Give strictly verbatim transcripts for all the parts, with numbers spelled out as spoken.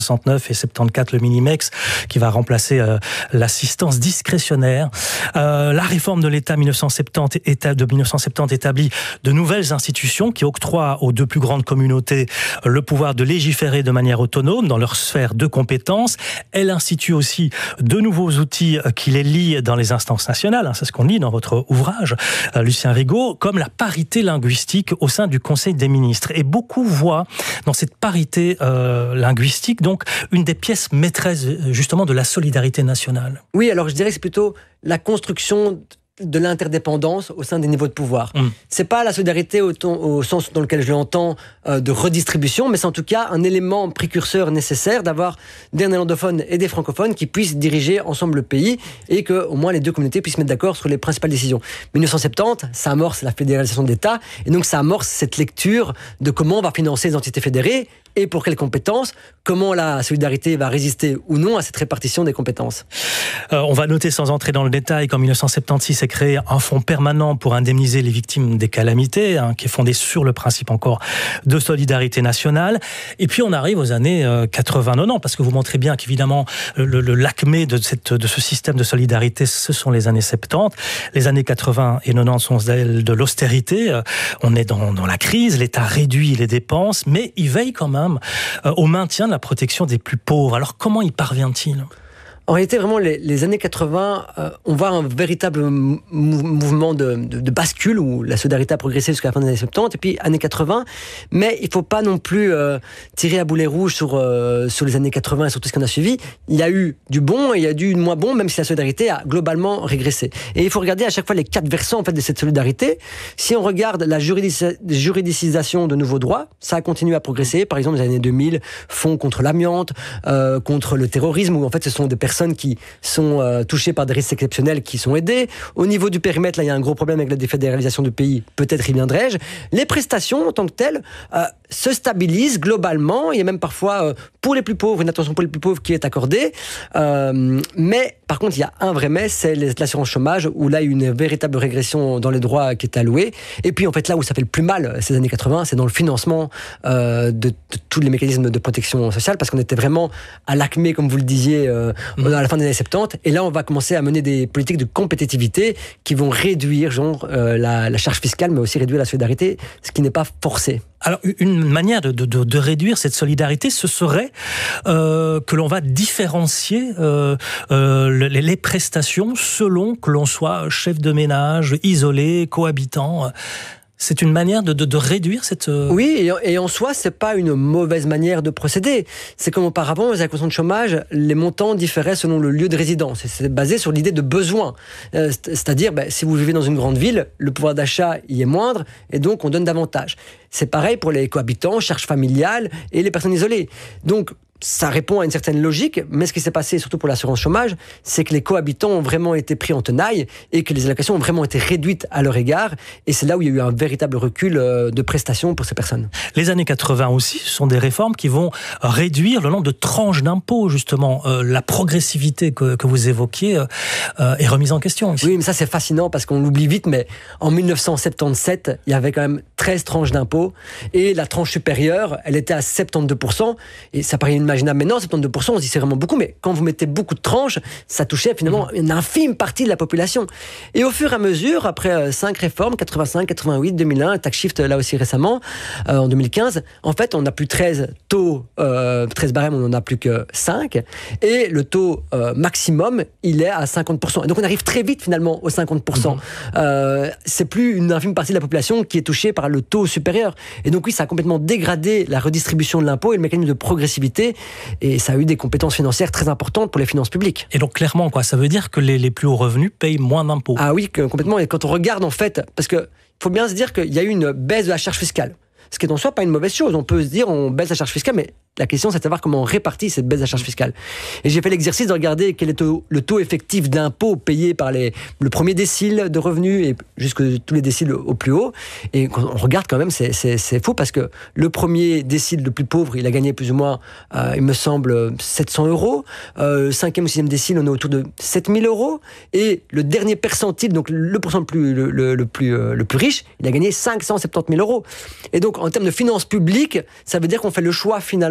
soixante-neuf et soixante-quatorze le Minimex qui va remplacer euh, l'assistance discrétionnaire. Euh, la réforme de l'État mille neuf cent soixante-dix éta, de mille neuf cent soixante-dix établit de nouvelles institutions qui octroient aux deux plus grandes communautés le pouvoir de légiférer de manière autonome dans leur sphère de compétences. Elle institue aussi de nouveaux outils qui les lient dans les instances nationales, hein, c'est ce qu'on lit dans votre ouvrage, euh, Lucien Rigaud, comme la parité linguistique au sein du Conseil des ministres. Et beaucoup voient dans cette parité euh, linguistique donc une des pièces maîtresses justement de la solidarité nationale. Oui, alors je dirais que c'est plutôt la construction de l'interdépendance au sein des niveaux de pouvoir. Mmh. C'est pas la solidarité au, ton, au sens dans lequel je l'entends euh, de redistribution, mais c'est en tout cas un élément précurseur nécessaire d'avoir des néerlandophones et des francophones qui puissent diriger ensemble le pays et que au moins les deux communautés puissent se mettre d'accord sur les principales décisions. mille neuf cent soixante-dix, ça amorce la fédéralisation de l'État et donc ça amorce cette lecture de comment on va financer les entités fédérées et pour quelles compétences, comment la solidarité va résister ou non à cette répartition des compétences. Euh, on va noter sans entrer dans le détail qu'en mille neuf cent soixante-seize est créé un fonds permanent pour indemniser les victimes des calamités, hein, qui est fondé sur le principe encore de solidarité nationale. Et puis on arrive aux années euh, quatre-vingts quatre-vingt-dix, parce que vous montrez bien qu'évidemment le, le l'acmé de, cette, de ce système de solidarité, ce sont les années soixante-dix. Les années quatre-vingts et quatre-vingt-dix sont celles de l'austérité. Euh, on est dans, dans la crise, l'État réduit les dépenses, mais il veille quand même au maintien de la protection des plus pauvres. Alors comment y parvient-il ? En réalité, vraiment, les, les années quatre-vingts, euh, on voit un véritable mou- mouvement de, de, de bascule où la solidarité a progressé jusqu'à la fin des années soixante-dix, et puis années quatre-vingts. Mais il ne faut pas non plus euh, tirer à boulet rouge sur, euh, sur les années quatre-vingts et sur tout ce qu'on a suivi. Il y a eu du bon et il y a eu du moins bon, même si la solidarité a globalement régressé. Et il faut regarder à chaque fois les quatre versants en fait, de cette solidarité. Si on regarde la juridici- juridicisation de nouveaux droits, ça a continué à progresser. Par exemple, les années deux mille, fonds contre l'amiante, euh, contre le terrorisme, où en fait ce sont des personnes qui sont euh, touchées par des risques exceptionnels qui sont aidées. Au niveau du périmètre, là, il y a un gros problème avec la défédéralisation du pays, peut-être y viendrai-je. Les prestations, en tant que telles, euh, se stabilisent globalement. Il y a même parfois, euh, pour les plus pauvres, une attention pour les plus pauvres qui est accordée. Euh, mais, par contre, il y a un vrai mais, c'est l'assurance chômage, où là, il y a eu une véritable régression dans les droits qui est allouée. Et puis, en fait, là où ça fait le plus mal, ces années quatre-vingts, c'est dans le financement euh, de, de tous les mécanismes de protection sociale, parce qu'on était vraiment à l'acmé, comme vous le disiez, euh, mmh. à la fin des années soixante-dix, et là on va commencer à mener des politiques de compétitivité qui vont réduire genre, euh, la, la charge fiscale, mais aussi réduire la solidarité, ce qui n'est pas forcé. Alors, une manière de, de, de réduire cette solidarité, ce serait euh, que l'on va différencier euh, euh, les, les prestations selon que l'on soit chef de ménage, isolé, cohabitant. C'est une manière de, de, de réduire cette... Oui, et, et en soi, c'est pas une mauvaise manière de procéder. C'est comme auparavant, les allocations de chômage, les montants différaient selon le lieu de résidence. Et c'est basé sur l'idée de besoin. Euh, c'est-à-dire, ben, si vous vivez dans une grande ville, le pouvoir d'achat y est moindre, et donc on donne davantage. C'est pareil pour les cohabitants, charges familiales et les personnes isolées. Donc, ça répond à une certaine logique, mais ce qui s'est passé, surtout pour l'assurance chômage, c'est que les cohabitants ont vraiment été pris en tenaille et que les allocations ont vraiment été réduites à leur égard. Et c'est là où il y a eu un véritable recul de prestations pour ces personnes. Les années quatre-vingts aussi, ce sont des réformes qui vont réduire le nombre de tranches d'impôts, justement. Euh, la progressivité que, que vous évoquiez euh, est remise en question ici. Oui, mais ça c'est fascinant parce qu'on l'oublie vite, mais en mille neuf cent soixante-dix-sept, il y avait quand même treize tranches d'impôts et la tranche supérieure, elle était à soixante-douze pour cent. Et ça paraît une imaginable. Maintenant, soixante-douze pour cent, on se dit c'est vraiment beaucoup, mais quand vous mettez beaucoup de tranches, ça touchait finalement une infime partie de la population. Et au fur et à mesure, après cinq réformes, quatre-vingt-cinq, quatre-vingt-huit, deux mille un, tax shift là aussi récemment, euh, en deux mille quinze, en fait, on n'a plus treize taux, euh, treize barèmes, on n'en a plus que cinq, et le taux euh, maximum, il est à cinquante pour cent. Et donc on arrive très vite finalement aux cinquante pour cent. Mm-hmm. Euh, c'est plus une infime partie de la population qui est touchée par le taux supérieur. Et donc oui, ça a complètement dégradé la redistribution de l'impôt et le mécanisme de progressivité. Et ça a eu des compétences financières très importantes pour les finances publiques. Et donc clairement, quoi, ça veut dire que les, les plus hauts revenus payent moins d'impôts. Ah oui, que, complètement. Et quand on regarde en fait, parce que faut bien se dire qu'il y a eu une baisse de la charge fiscale. Ce qui est en soi pas une mauvaise chose. On peut se dire on baisse la charge fiscale, mais la question c'est de savoir comment on répartit cette baisse de la charge fiscale. Et j'ai fait l'exercice de regarder quel est le taux effectif d'impôt payé par les, le premier décile de revenus et jusque tous les déciles au plus haut. Et quand on regarde quand même, c'est, c'est, c'est fou parce que le premier décile le plus pauvre, il a gagné plus ou moins, euh, il me semble, sept cents euros. Euh, le cinquième ou sixième décile, on est autour de sept mille euros. Et le dernier percentile, donc le pourcent le plus, le, le, le plus, euh, le plus riche, il a gagné cinq cent soixante-dix mille euros. Et donc, en termes de finances publiques, ça veut dire qu'on fait le choix finalement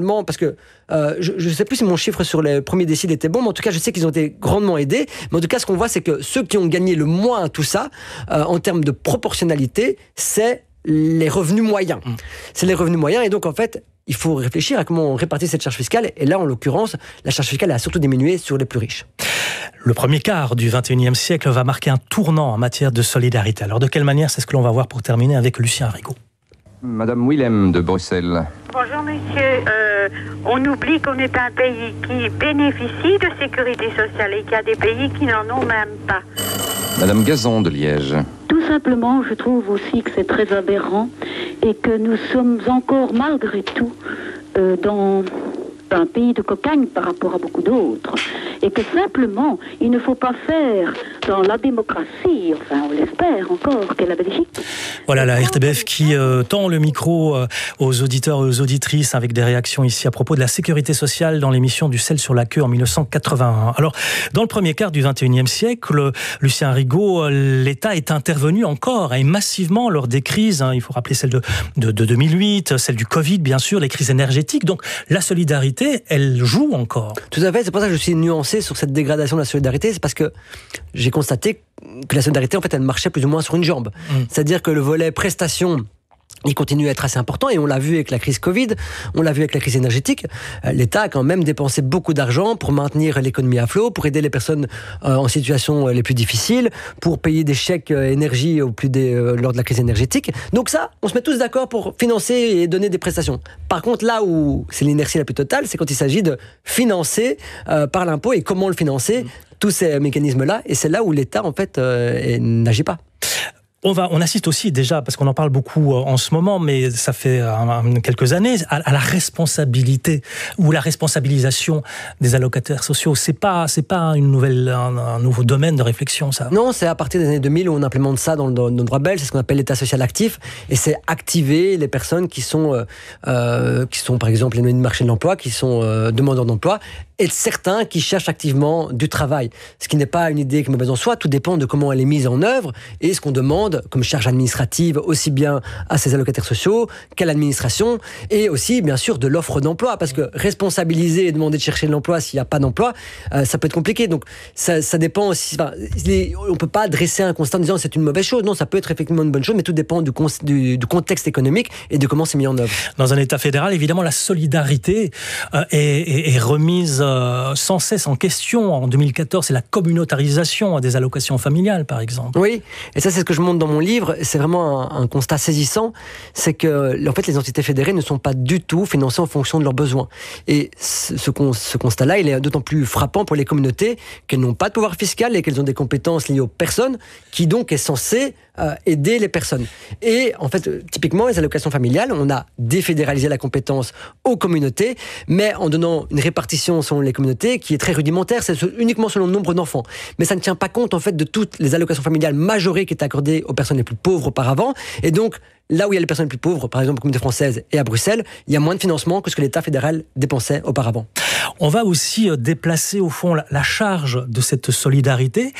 largement, parce que euh, je ne sais plus si mon chiffre sur les premiers déciles était bon, mais en tout cas, je sais qu'ils ont été grandement aidés. Mais en tout cas, ce qu'on voit, c'est que ceux qui ont gagné le moins tout ça, euh, en termes de proportionnalité, c'est les revenus moyens. Mmh. C'est les revenus moyens, et donc en fait, il faut réfléchir à comment on répartit cette charge fiscale. Et là, en l'occurrence, la charge fiscale a surtout diminué sur les plus riches. Le premier quart du vingt et unième siècle va marquer un tournant en matière de solidarité. Alors de quelle manière, c'est ce que l'on va voir pour terminer avec Lucien Rigaud. Madame Willem de Bruxelles. Bonjour monsieur, euh, on oublie qu'on est un pays qui bénéficie de sécurité sociale et qu'il y a des pays qui n'en ont même pas. Madame Gazon de Liège. Tout simplement, je trouve aussi que c'est très aberrant et que nous sommes encore malgré tout euh, dans un pays de cocagne par rapport à beaucoup d'autres. Et que simplement, il ne faut pas faire dans la démocratie, enfin on l'espère encore, qu'est la Belgique. Voilà la R T B F qui euh, tend le micro euh, aux auditeurs et aux auditrices avec des réactions ici à propos de la sécurité sociale dans l'émission du sel sur la queue en mille neuf cent quatre-vingt-un. Alors, dans le premier quart du vingt et unième siècle, Lucien Rigaud, l'État est intervenu encore et massivement lors des crises. Hein, il faut rappeler celle de, de, de deux mille huit, celle du Covid, bien sûr, les crises énergétiques. Donc, la solidarité, elle joue encore. Tout à fait, c'est pour ça que je suis nuancé sur cette dégradation de la solidarité, c'est parce que j'ai constaté que la solidarité, en fait, elle marchait plus ou moins sur une jambe. Mmh. C'est-à-dire que le volet prestations, il continue à être assez important, et on l'a vu avec la crise Covid, on l'a vu avec la crise énergétique. L'État a quand même dépensé beaucoup d'argent pour maintenir l'économie à flot, pour aider les personnes euh, en situation les plus difficiles, pour payer des chèques euh, énergie au plus des, euh, lors de la crise énergétique. Donc ça, on se met tous d'accord pour financer et donner des prestations. Par contre, là où c'est l'inertie la plus totale, c'est quand il s'agit de financer euh, par l'impôt, et comment le financer, tous ces mécanismes-là, et c'est là où l'État, en fait, euh, n'agit pas. On, va, on assiste aussi déjà, parce qu'on en parle beaucoup en ce moment, mais ça fait quelques années, à, à la responsabilité ou la responsabilisation des allocataires sociaux. C'est pas, c'est pas une nouvelle, un, un nouveau domaine de réflexion, ça. Non, c'est à partir des années deux mille où on implémente ça dans le, dans le droit belge. C'est ce qu'on appelle l'état social actif, et c'est activer les personnes qui sont, euh, qui sont par exemple éloignées du marché de l'emploi, qui sont euh, demandeurs d'emploi, et certains qui cherchent activement du travail. Ce qui n'est pas une idée qui est mauvaise en soi. Tout dépend de comment elle est mise en œuvre et ce qu'on demande comme charge administrative aussi bien à ces allocataires sociaux qu'à l'administration, et aussi bien sûr de l'offre d'emploi, parce que responsabiliser et demander de chercher de l'emploi s'il n'y a pas d'emploi, euh, ça peut être compliqué. Donc ça, ça dépend aussi, enfin, les, on ne peut pas dresser un constat en disant c'est une mauvaise chose. Non, ça peut être effectivement une bonne chose, mais tout dépend du, du, du contexte économique et de comment c'est mis en œuvre. Dans un État fédéral, évidemment, la solidarité euh, est, est, est remise euh, sans cesse en question. En deux mille quatorze, c'est la communautarisation des allocations familiales, par exemple. Oui, et ça c'est ce que je montre dans mon livre. C'est vraiment un, un constat saisissant, c'est que en fait les entités fédérées ne sont pas du tout financées en fonction de leurs besoins. Et ce, ce, ce constat-là, il est d'autant plus frappant pour les communautés qu'elles n'ont pas de pouvoir fiscal et qu'elles ont des compétences liées aux personnes, qui donc est censé euh, aider les personnes. Et en fait, typiquement les allocations familiales, on a défédéralisé la compétence aux communautés, mais en donnant une répartition selon les communautés qui est très rudimentaire, c'est uniquement selon le nombre d'enfants. Mais ça ne tient pas compte en fait de toutes les allocations familiales majorées qui étaient accordées aux personnes les plus pauvres auparavant. Et donc, là où il y a les personnes les plus pauvres, par exemple aux communautés françaises et à Bruxelles, il y a moins de financement que ce que l'État fédéral dépensait auparavant. On va aussi déplacer au fond la, la charge de cette solidarité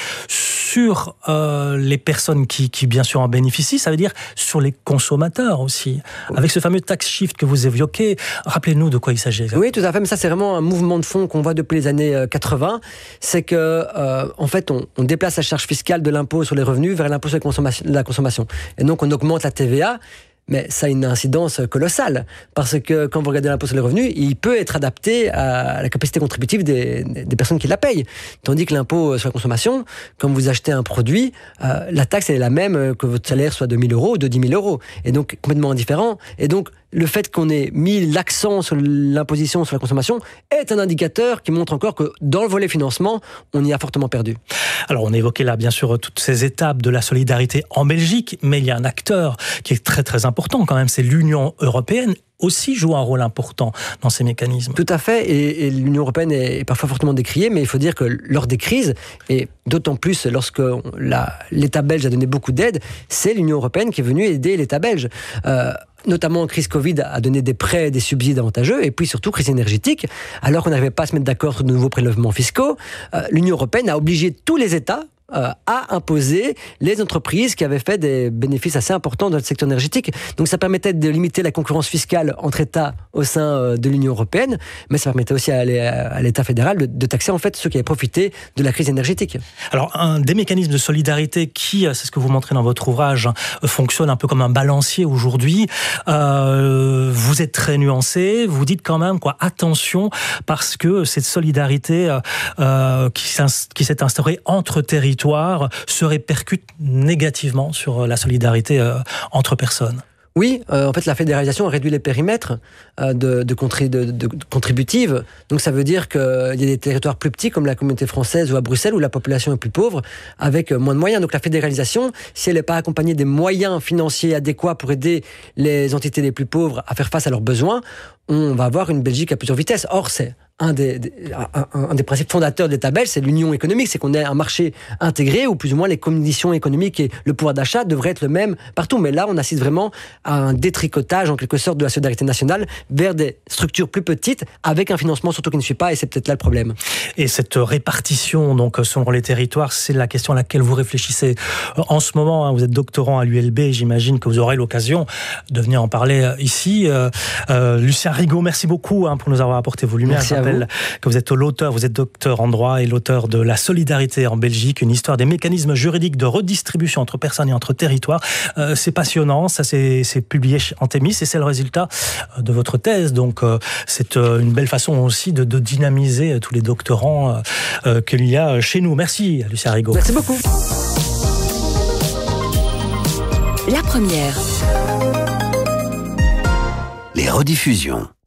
sur euh, les personnes qui, qui bien sûr en bénéficient, ça veut dire sur les consommateurs aussi. Avec ce fameux tax shift que vous évoquez, rappelez-nous de quoi il s'agit. Oui, tout à fait, mais ça c'est vraiment un mouvement de fond qu'on voit depuis les années quatre-vingts. C'est que, euh, en fait, on, on déplace la charge fiscale de l'impôt sur les revenus vers l'impôt sur la consommation, la consommation. Et donc on augmente la T V A. Mais ça a une incidence colossale, parce que quand vous regardez l'impôt sur les revenus, il peut être adapté à la capacité contributive des, des personnes qui la payent. Tandis que l'impôt sur la consommation, quand vous achetez un produit, euh, la taxe elle est la même que votre salaire soit de mille euros ou de dix mille euros. Et donc complètement indifférent. Et donc le fait qu'on ait mis l'accent sur l'imposition sur la consommation est un indicateur qui montre encore que dans le volet financement, on y a fortement perdu. Alors on évoquait là bien sûr toutes ces étapes de la solidarité en Belgique, mais il y a un acteur qui est très très important quand même, c'est l'Union européenne, aussi joue un rôle important dans ces mécanismes. Tout à fait, et, et l'Union européenne est parfois fortement décriée, mais il faut dire que lors des crises, et d'autant plus lorsque la, l'État belge a donné beaucoup d'aide, c'est l'Union européenne qui est venue aider l'État belge. Euh, notamment en crise Covid, a donné des prêts, des subsides avantageux, et puis surtout crise énergétique, alors qu'on n'arrivait pas à se mettre d'accord sur de nouveaux prélèvements fiscaux, euh, l'Union européenne a obligé tous les États euh, a imposé les entreprises qui avaient fait des bénéfices assez importants dans le secteur énergétique. Donc ça permettait de limiter la concurrence fiscale entre États au sein euh, de l'Union européenne, mais ça permettait aussi à, à l'État fédéral de, de taxer en fait ceux qui avaient profité de la crise énergétique. Alors un des mécanismes de solidarité qui, c'est ce que vous montrez dans votre ouvrage, fonctionne un peu comme un balancier aujourd'hui. Euh, vous êtes très nuancé, vous dites quand même quoi, attention, parce que cette solidarité euh, qui, qui s'est instaurée entre territoires se répercute négativement sur la solidarité euh, entre personnes. Oui, euh, en fait, la fédéralisation a réduit les périmètres euh, de, de, contri- de, de, de contributives. Donc, ça veut dire qu'il y a des territoires plus petits, comme la communauté française ou à Bruxelles, où la population est plus pauvre, avec moins de moyens. Donc, la fédéralisation, si elle n'est pas accompagnée des moyens financiers adéquats pour aider les entités les plus pauvres à faire face à leurs besoins, on va avoir une Belgique à plusieurs vitesses. Or, c'est un des, des, un, un des principes fondateurs de l'État belge, c'est l'union économique, c'est qu'on ait un marché intégré où plus ou moins les conditions économiques et le pouvoir d'achat devraient être le même partout. Mais là, on assiste vraiment à un détricotage, en quelque sorte, de la solidarité nationale vers des structures plus petites, avec un financement surtout qui ne suit pas, et c'est peut-être là le problème. Et cette répartition, donc, selon les territoires, c'est la question à laquelle vous réfléchissez en ce moment. Hein, vous êtes doctorant à l'U L B, j'imagine que vous aurez l'occasion de venir en parler ici. Euh, euh, Lucien Rigaud, merci beaucoup hein, pour nous avoir apporté vos lumières. Merci à vous. Que vous êtes l'auteur, vous êtes docteur en droit et l'auteur de La solidarité en Belgique, une histoire des mécanismes juridiques de redistribution entre personnes et entre territoires. Euh, c'est passionnant, ça c'est, c'est publié en Thémis et c'est le résultat de votre thèse. Donc euh, c'est euh, une belle façon aussi de, de dynamiser tous les doctorants euh, qu'il y a chez nous. Merci Lucien Rigaud. Merci beaucoup. La première. Les rediffusions.